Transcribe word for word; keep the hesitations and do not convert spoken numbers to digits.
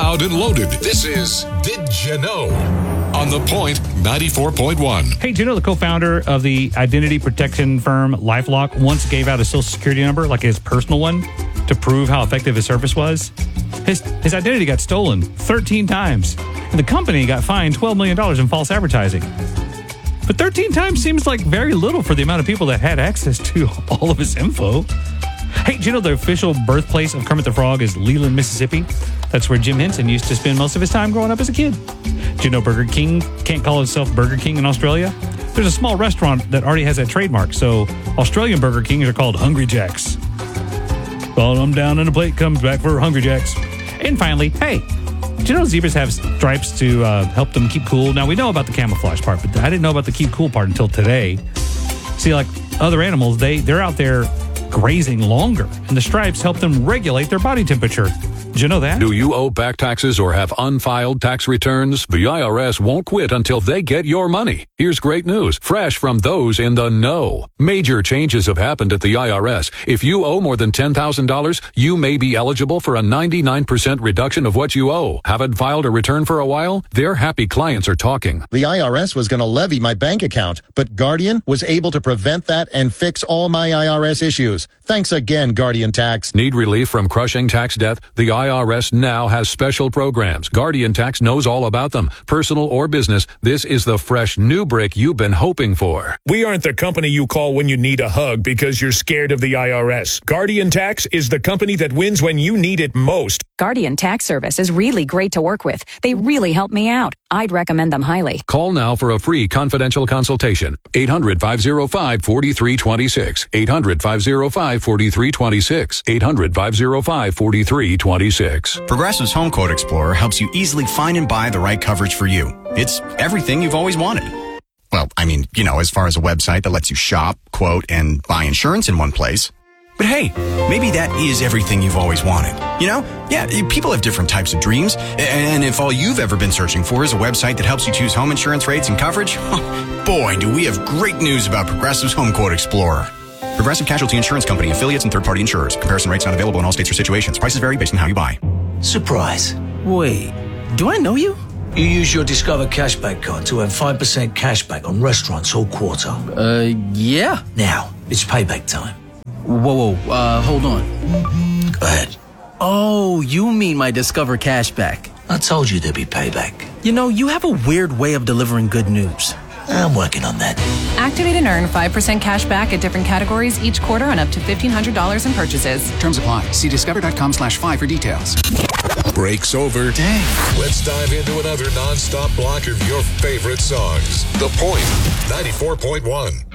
Loud and loaded. This is Did You Know? On The Point ninety-four point one. Hey, do you know the co-founder of the identity protection firm LifeLock once gave out a social security number, like his personal one, to prove how effective his service was? His his identity got stolen thirteen times, and the company got fined twelve million dollars in false advertising. But thirteen times seems like very little for the amount of people that had access to all of his info. Hey, do you know the official birthplace of Kermit the Frog is Leland, Mississippi? That's where Jim Henson used to spend most of his time growing up as a kid. Do you know Burger King can't call itself Burger King in Australia? There's a small restaurant that already has that trademark, so Australian Burger Kings are called Hungry Jacks. Well, I'm down and a plate comes back for Hungry Jacks. And finally, hey, do you know zebras have stripes to uh, help them keep cool? Now, we know about the camouflage part, but I didn't know about the keep cool part until today. See, like other animals, they, they're out there grazing longer, and the stripes help them regulate their body temperature. Did you know that? Do you owe back taxes or have unfiled tax returns? The I R S won't quit until they get your money. Here's great news, fresh from those in the know. Major changes have happened at the I R S. If you owe more than ten thousand dollars, you may be eligible for a ninety-nine percent reduction of what you owe. Haven't filed a return for a while? Their happy clients are talking. The I R S was going to levy my bank account, but Guardian was able to prevent that and fix all my I R S issues. Thanks again, Guardian Tax. Need relief from crushing tax debt? The I R S now has special programs. Guardian Tax knows all about them. Personal or business, this is the fresh new break you've been hoping for. We aren't the company you call when you need a hug because you're scared of the I R S. Guardian Tax is the company that wins when you need it most. Guardian Tax Service is really great to work with. They really help me out. I'd recommend them highly. Call now for a free confidential consultation. eight hundred, five oh five, four three two six. eight hundred, five oh five, four three two six. eight hundred, five oh five, four three two six. Progressive's Home Quote Explorer helps you easily find and buy the right coverage for you. It's everything you've always wanted. Well, I mean, you know, as far as a website that lets you shop, quote, and buy insurance in one place. But hey, maybe that is everything you've always wanted. You know? Yeah, people have different types of dreams. And if all you've ever been searching for is a website that helps you choose home insurance rates and coverage, boy, do we have great news about Progressive's Home Quote Explorer. Progressive Casualty Insurance Company, affiliates, and third-party insurers. Comparison rates not available in all states or situations. Prices vary based on how you buy. Surprise. Wait, do I know you? You use your Discover Cashback card to earn five percent cashback on restaurants all quarter. Uh, yeah. Now, it's payback time. Whoa, whoa, uh, hold on. Go ahead. Oh, you mean my Discover Cashback. I told you there'd be payback. You know, you have a weird way of delivering good news. I'm working on that. Activate and earn five percent cash back at different categories each quarter on up to fifteen hundred dollars in purchases. Terms apply. See discover.com slash five for details. Break's over. Dang. Let's dive into another non-stop block of your favorite songs. The Point ninety-four point one.